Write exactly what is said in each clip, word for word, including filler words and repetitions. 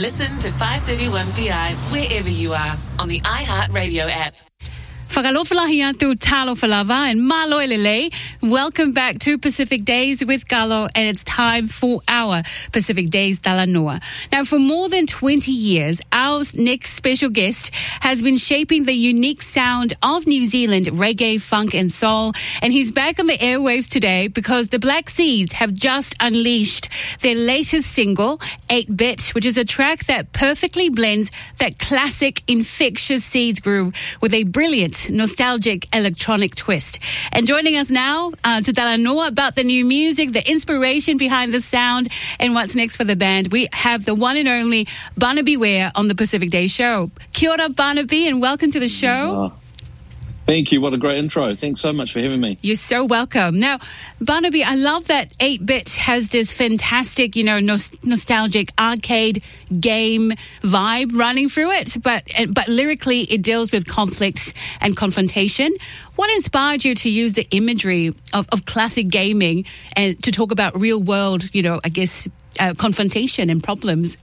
Listen to five thirty-one P I wherever you are on the iHeartRadio app. Whakalofalahi atu talo falava and malo elele. Welcome back to Pacific Days with Galo, and it's time for our Pacific Days Talanoa. Now, for more than twenty years, our next special guest has been shaping the unique sound of New Zealand reggae, funk and soul, and he's back on the airwaves today because the Black Seeds have just unleashed their latest single, eight bit, which is a track that perfectly blends that classic infectious Seeds groove with a brilliant nostalgic electronic twist. And joining us now uh, to talanoa about the new music, the inspiration behind the sound, and what's next for the band, we have the one and only Barnaby Ware on the Pacific Day Show. Kia ora, Barnaby, and welcome to the show. Oh, thank you. What a great intro. Thanks so much for having me. You're so welcome. Now, Barnaby, I love that eight bit has this fantastic, you know, nos- nostalgic arcade game vibe running through it, but but lyrically it deals with conflict and confrontation. What inspired you to use the imagery of, of classic gaming and to talk about real world, you know, I guess, uh, confrontation and problems?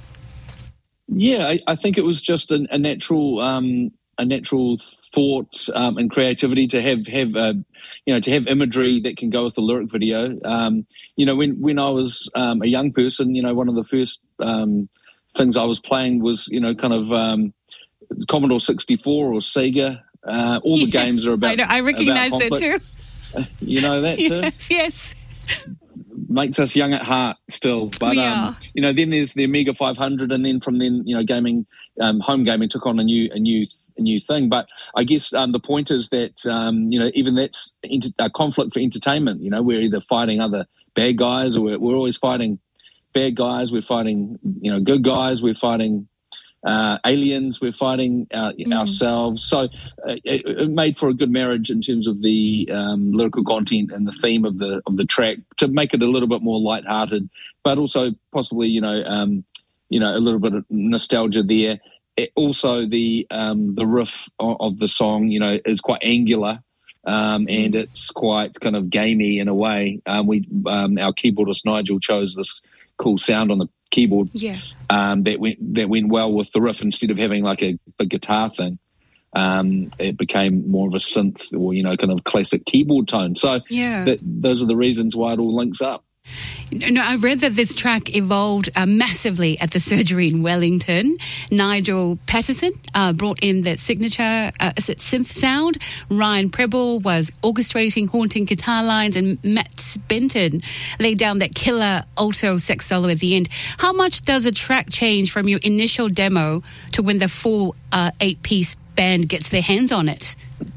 Yeah, I, I think it was just a, a natural, um, a natural thought um, and creativity to have have uh, you know to have imagery that can go with the lyric video. Um, you know, when when I was um, a young person, you know, one of the first um, things I was playing was you know kind of um, Commodore sixty-four or Sega. Uh, all the yes, games are about. I know, I recognise that too. You know that too. Yes, yes. Makes us young at heart still, but we um, are. you know, then there's the Amiga five hundred, and then from then, you know, gaming, um, home gaming took on a new, a new, a new thing. But I guess um, the point is that um, you know, even that's inter- a conflict for entertainment. You know, we're either fighting other bad guys, or we're, we're always fighting bad guys. We're fighting, you know, good guys. We're fighting uh, aliens. We're fighting uh, mm. ourselves. So uh, it, it made for a good marriage in terms of the um, lyrical content and the theme of the of the track to make it a little bit more lighthearted, but also possibly, you know, um, you know, a little bit of nostalgia there. It, also, the um, the riff of, of the song, you know, is quite angular. Um, mm. And it's quite kind of gamey in a way. Um, we, um, our keyboardist Nigel chose this cool sound on the keyboard. Yeah. Um, that went that went well with the riff. Instead of having like a big guitar thing, um, it became more of a synth or you know kind of classic keyboard tone. So yeah, that, those are the reasons why it all links up. No, I read that this track evolved uh, massively at the surgery in Wellington. Nigel Patterson uh, brought in that signature uh, synth sound. Ryan Preble was orchestrating haunting guitar lines, and Matt Benton laid down that killer alto sax solo at the end. How much does a track change from your initial demo to when the full uh, eight-piece band gets their hands on it?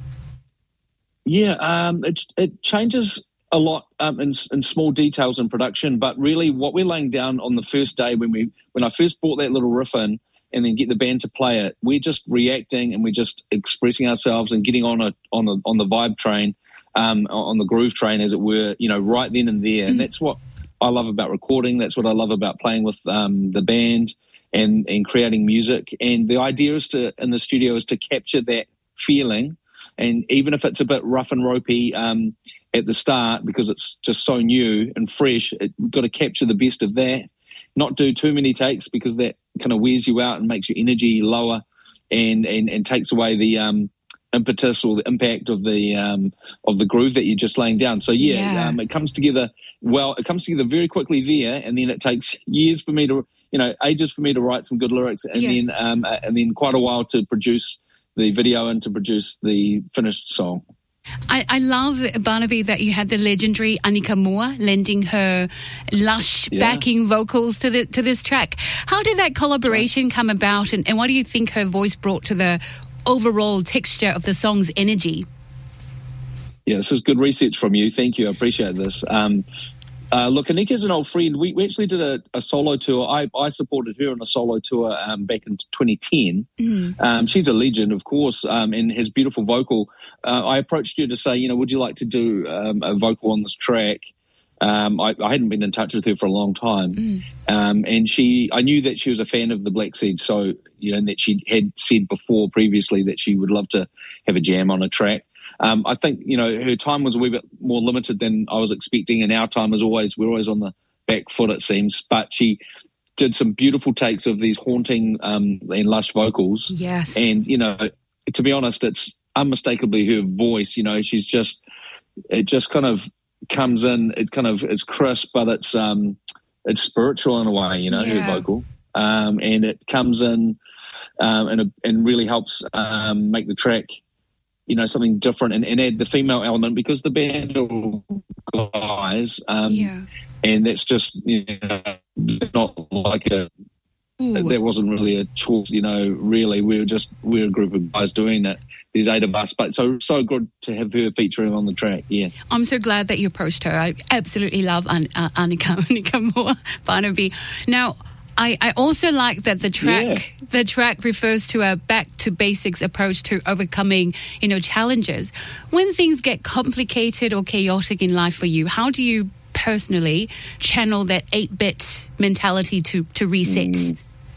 Yeah, um, it, it changes a lot um, in, in small details in production, but really what we're laying down on the first day when we when I first brought that little riff in and then get the band to play it, we're just reacting and we're just expressing ourselves and getting on a on a, on the vibe train, um, on the groove train, as it were, you know, right then and there. And that's what I love about recording. That's what I love about playing with um, the band and and creating music. And the idea is to in the studio is to capture that feeling, and even if it's a bit rough and ropey. Um, at the start, because it's just so new and fresh, it, we've got to capture the best of that, not do too many takes because that kind of wears you out and makes your energy lower and, and, and takes away the um, impetus or the impact of the um, of the groove that you're just laying down. So, yeah, yeah. Um, it comes together, well, it comes together very quickly there, and then it takes years for me to, you know, ages for me to write some good lyrics, and, yeah. then, um, and then quite a while to produce the video and to produce the finished song. I, I love, Barnaby, that you had the legendary Anika Moore lending her lush yeah. backing vocals to the to this track. How did that collaboration come about, and, and what do you think her voice brought to the overall texture of the song's energy? Yeah, this is good research from you. Thank you. I appreciate this. Um, uh, look, Anika's an old friend. We, we actually did a, a solo tour. I, I supported her on a solo tour um, back in twenty ten. Mm. Um, she's a legend, of course, um, and has beautiful vocal. Uh, I approached her to say, you know, would you like to do um, a vocal on this track? Um, I, I hadn't been in touch with her for a long time. Mm. Um, and she, I knew that she was a fan of the Black Seeds. So, you know, and that she had said before previously that she would love to have a jam on a track. Um, I think, you know, her time was a wee bit more limited than I was expecting. And our time is always, we're always on the back foot, it seems. But she, did some beautiful takes of these haunting um, and lush vocals. Yes. And, you know, to be honest, it's unmistakably her voice. You know, she's just, it just kind of comes in, it kind of, it's crisp, but it's um, it's spiritual in a way, you know, Yeah. her vocal. Um, and it comes in um, and, and really helps um, make the track, you know, something different and, and add the female element because the band are all guys. Um, Yeah. And that's just, you know, not like a, Ooh. there wasn't really a choice, you know, really. We were just, we were a group of guys doing it. There's eight of us, but so, so good to have her featuring on the track, yeah. I'm so glad that you approached her. I absolutely love An- uh, Annika, Annika Moore Barnaby. Now, I, I also like that the track Yeah. the track refers to a back to basics approach to overcoming, you know, challenges. When things get complicated or chaotic in life for you, how do you personally channel that eight-bit mentality to, to reset? Mm.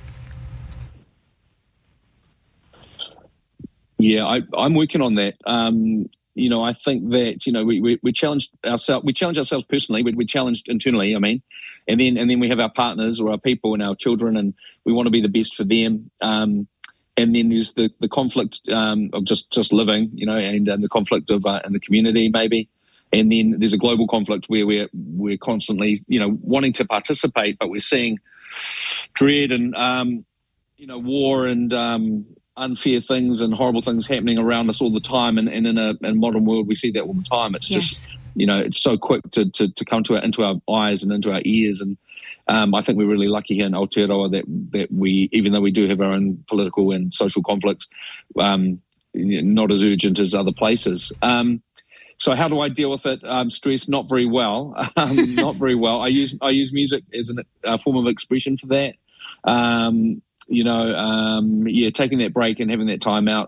Yeah, I, I'm working on that. Um, you know, I think that, you know, we, we, we challenged ourselves, we challenge ourselves personally, we, we challenged internally, I mean, and then and then we have our partners or our people and our children, and we want to be the best for them. Um, and then there's the, the conflict um, of just, just living, you know, and, and the conflict of uh, in the community maybe. And then there's a global conflict where we're, we're constantly, you know, wanting to participate, but we're seeing dread and, um, you know, war and um, unfair things and horrible things happening around us all the time. And, and in a in modern world, we see that all the time. It's Yes. just, you know, it's so quick to, to, to come to our, into our eyes and into our ears. And um, I think we're really lucky here in Aotearoa that, that we, even though we do have our own political and social conflicts, um, not as urgent as other places. Um, So how do I deal with it? Um, stress, not very well. Um, not very well. I use I use music as an, a form of expression for that. Um, you know, um, yeah, taking that break and having that time out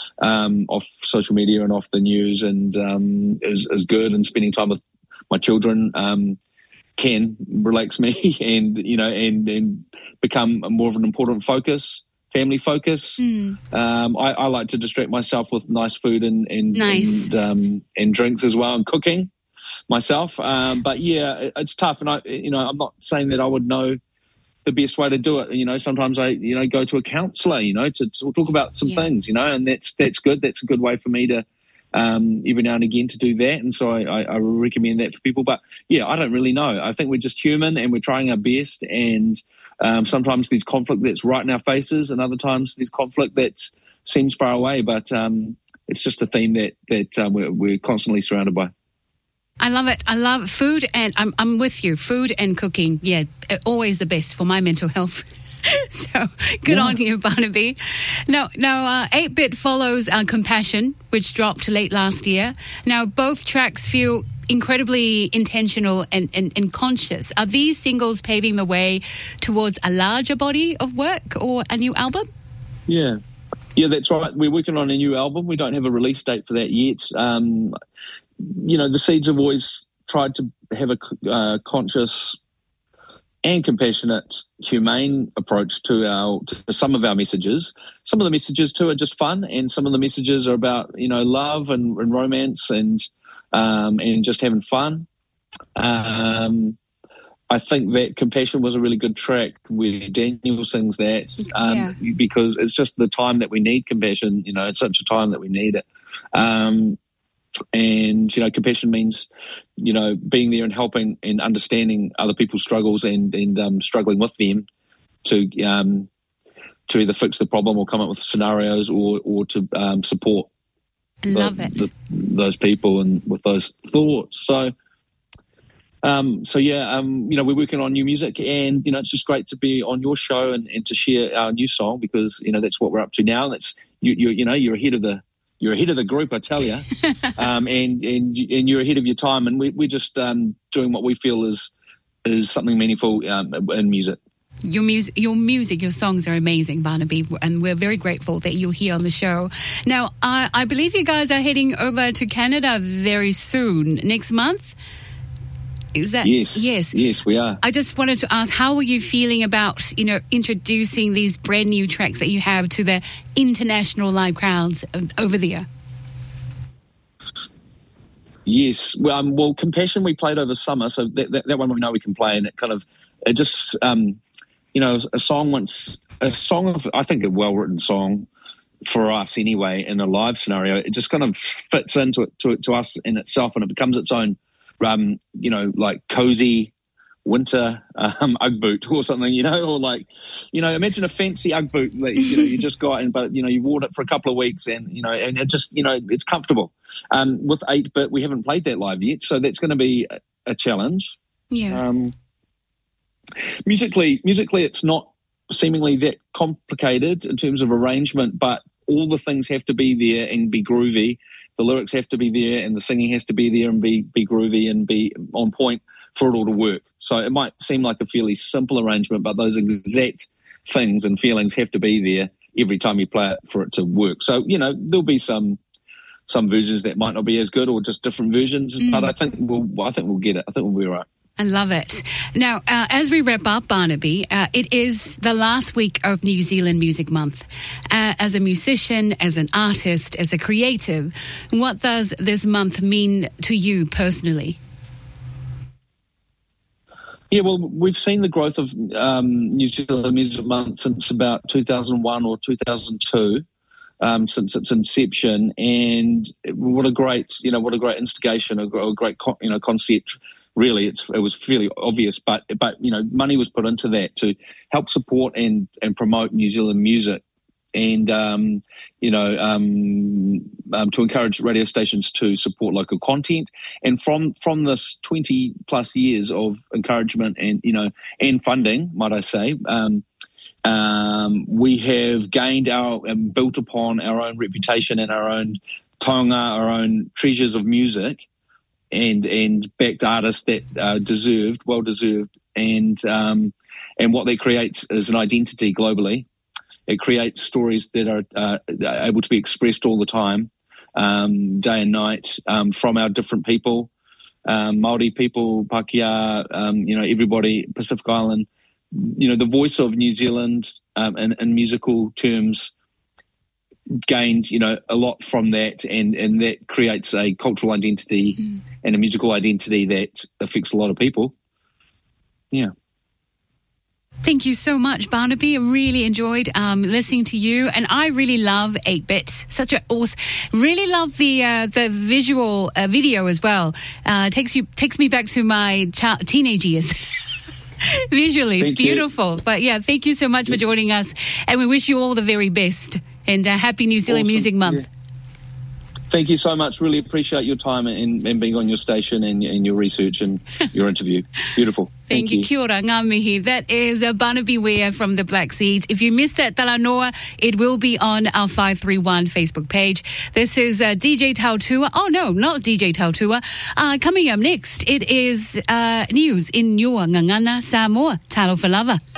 um, off social media and off the news and um, is, is good. And spending time with my children um, can relax me and you know and and become more of an important focus. Family focus. Mm. Um, I, I like to distract myself with nice food and and Nice. and, um, and drinks as well, and cooking myself. Um, but yeah, it, it's tough, and I, you know, I'm not saying that I would know the best way to do it. You know, sometimes I, you know, go to a counsellor, you know, to, to talk about some Yeah. things, you know, and that's that's good. That's a good way for me to um, every now and again to do that, and so I, I, I recommend that for people. But yeah, I don't really know. I think we're just human, and we're trying our best, and um, sometimes there's conflict that's right in our faces, and other times there's conflict that seems far away. But um, it's just a theme that that uh, we're, we're constantly surrounded by. I love it. I love food, and I'm I'm with you. Food and cooking, yeah, always the best for my mental health. So good Yeah. on you, Barnaby. Now, now, uh, eight-bit follows uh, Compassion, which dropped late last year. Now, both tracks feel incredibly intentional and, and, and conscious. Are these singles paving the way towards a larger body of work or a new album? Yeah. Yeah, that's right. We're working on a new album. We don't have a release date for that yet. Um, you know, the Seeds have always tried to have a uh, conscious and compassionate, humane approach to our to some of our messages. Some of the messages too are just fun, and some of the messages are about you know love and, and romance and um, and just having fun. Um, I think that Compassion was a really good track where Daniel sings that um, Yeah. because it's just the time that we need compassion. You know, it's such a time that we need it. Um, And, you know, compassion means, you know, being there and helping and understanding other people's struggles and, and um, struggling with them to um, to either fix the problem or come up with scenarios or, or to um, support I love the, it. the, those people and with those thoughts. So, um, so yeah, um, you know, we're working on new music and, you know, it's just great to be on your show and, and to share our new song because, you know, that's what we're up to now. That's, you, you, you know, you're ahead of the, You're ahead of the group, I tell you, um, and and and you're ahead of your time. And we, we're just um, doing what we feel is is something meaningful um, in music. Your music, your music, your songs are amazing, Barnaby, and we're very grateful that you're here on the show. Now, I, I believe you guys are heading over to Canada very soon, next month. Is that Yes, yes, yes, we are. I just wanted to ask, how are you feeling about, you know, introducing these brand new tracks that you have to the international live crowds over there? Yes, well, um, well, Compassion we played over summer, so that, that, that one we know we can play, and it kind of, it just, um, you know, a song once, a song of, I think a well-written song for us anyway, in a live scenario, it just kind of fits into it, to, to us in itself, and it becomes its own, um, you know, like cozy winter um, Ugg boot or something, you know, or like, you know, imagine a fancy Ugg boot that, you know, you just got in, but, you know, you wore it for a couple of weeks and, you know, and it just, you know, it's comfortable. Um, with eight bit, we haven't played that live yet, so that's going to be a, a challenge. Yeah. Um, musically, musically, it's not seemingly that complicated in terms of arrangement, but all the things have to be there and be groovy. The lyrics have to be there and the singing has to be there and be, be groovy and be on point for it all to work. So it might seem like a fairly simple arrangement, but those exact things and feelings have to be there every time you play it for it to work. So, you know, there'll be some some versions that might not be as good or just different versions, mm. but I think we'll I think we'll get it. I think we'll be all right. I love it. Now, uh, as we wrap up, Barnaby, uh, it is the last week of New Zealand Music Month. Uh, as a musician, as an artist, as a creative, what does this month mean to you personally? Yeah, well, we've seen the growth of um, New Zealand Music Month since about two thousand one or two thousand two, um, since its inception, and what a great, you know, what a great instigation, a, a great, you know, concept. Really, it's, it was fairly obvious, but but you know, money was put into that to help support and, and promote New Zealand music, and um, you know, um, um, to encourage radio stations to support local content. And from from this twenty plus years of encouragement and you know and funding, might I say, um, um, we have gained our and built upon our own reputation and our own taonga, our own treasures of music. And and backed artists that uh, deserved, well deserved, and um, and what that creates is an identity globally. It creates stories that are uh, able to be expressed all the time, um, day and night, um, from our different people, um, Māori people, Pākehā, um, you know, everybody, Pacific Island. You know, the voice of New Zealand um, in, in musical terms gained, you know, a lot from that, and, and that creates a cultural identity mm. and a musical identity that affects a lot of people. Yeah. Thank you so much, Barnaby. I really enjoyed um, listening to you, and I really love eight bit. Such a awesome. Really love the uh, the visual uh, video as well. Uh, takes you takes me back to my cha- teenage years. Visually, it's thank beautiful. You. But yeah, thank you so much for joining us, and we wish you all the very best. And uh, happy New Zealand awesome. Music Month. Yeah. Thank you so much. Really appreciate your time and, and being on your station and, and your research and your interview. Beautiful. Thank, Thank you. you. Kia ora, ngā mihi. That is uh, Barnaby Ware from the Black Seeds. If you missed that Talanoa, it will be on our five three one Facebook page. This is uh, D J Tautua. Oh, no, not D J Tautua. Uh, coming up next, it is uh, news in your Ngangana, Samoa. Talofa lava.